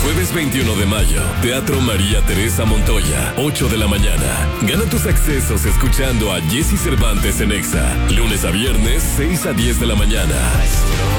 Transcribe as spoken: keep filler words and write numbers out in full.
Jueves veintiuno de mayo, Teatro María Teresa Montoya, ocho de la mañana. Gana tus accesos escuchando a Jesse Cervantes en Exa. Lunes a viernes, seis a diez de la mañana.